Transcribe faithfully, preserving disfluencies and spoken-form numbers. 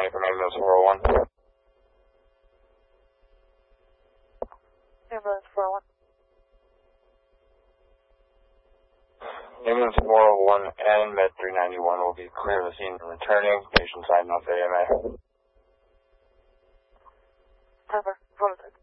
twenty from ambulance four oh one. Ambulance four oh one. Ambulance four oh one and Med three ninety-one will be clear of the scene and returning. Patient side, not A M A. Cover. Prototype.